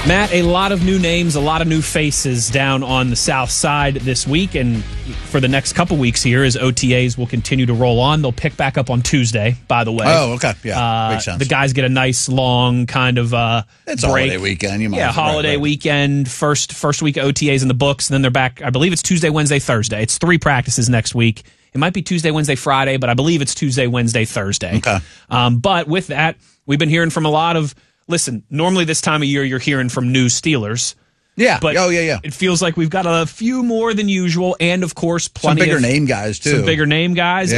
Matt, a lot of new names, a lot of new faces down on the South Side this week, and for the next couple weeks here as OTAs will continue to roll on. They'll pick back up on Tuesday, by the way. Oh, okay. Yeah, makes sense. The guys get a nice, long kind of it's break. Holiday weekend. You might holiday weekend, first week of OTAs in the books, and then they're back, I believe it's Tuesday, Wednesday, Thursday. It's 3 practices next week. It might be Tuesday, Wednesday, Friday, but I believe it's Tuesday, Wednesday, Thursday. Okay. But with that, we've been hearing from a lot of... Listen, normally this time of year you're hearing from new Steelers. Yeah. But it feels like we've got a few more than usual, and of course plenty some bigger name guys too. Some bigger name guys.